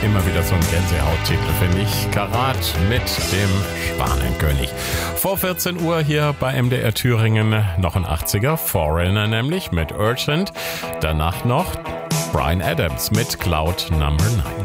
immer wieder so ein Gänsehauttitel, finde ich. Karat mit dem Schwanenkönig. Vor 14 Uhr hier bei MDR Thüringen noch ein 80er, Foreigner nämlich mit Urgent. Danach noch Bryan Adams mit Cloud Number 9.